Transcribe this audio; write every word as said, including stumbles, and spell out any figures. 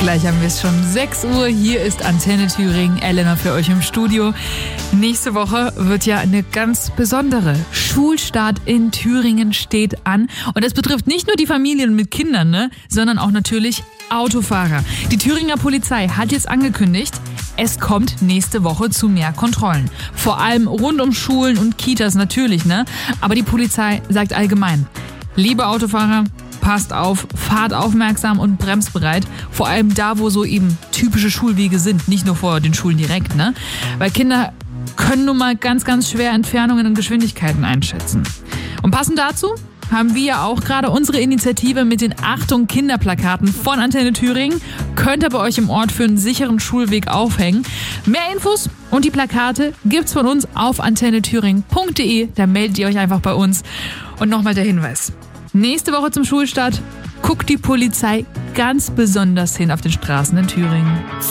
Gleich haben wir es schon. sechs Uhr, hier ist Antenne Thüringen. Elena für euch im Studio. Nächste Woche wird ja eine ganz besondere. Schulstart in Thüringen steht an. Und das betrifft nicht nur die Familien mit Kindern, ne, sondern auch natürlich Autofahrer. Die Thüringer Polizei hat jetzt angekündigt, es kommt nächste Woche zu mehr Kontrollen. Vor allem rund um Schulen und Kitas natürlich, ne? Aber die Polizei sagt allgemein, liebe Autofahrer, passt auf, fahrt aufmerksam und bremsbereit. Vor allem da, wo so eben typische Schulwege sind, nicht nur vor den Schulen direkt, ne? Weil Kinder können nun mal ganz, ganz schwer Entfernungen und Geschwindigkeiten einschätzen. Und passend dazu haben wir ja auch gerade unsere Initiative mit den Achtung Kinderplakaten von Antenne Thüringen. Könnt ihr bei euch im Ort für einen sicheren Schulweg aufhängen. Mehr Infos und die Plakate gibt's von uns auf antenne thüringen punkt de. Da meldet ihr euch einfach bei uns. Und nochmal der Hinweis. Nächste Woche zum Schulstart guckt die Polizei ganz besonders hin auf den Straßen in Thüringen.